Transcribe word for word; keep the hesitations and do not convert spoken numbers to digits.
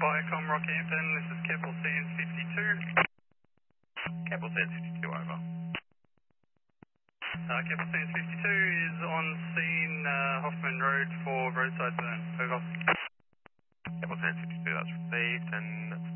Viacom Rockhampton, this is Keppel Sands fifty-two. Keppel Sands fifty-two, over. Uh, Keppel Sands fifty-two is on scene, uh, Hoffman Road for roadside burn. Over. Keppel Sands fifty-two, that's received, and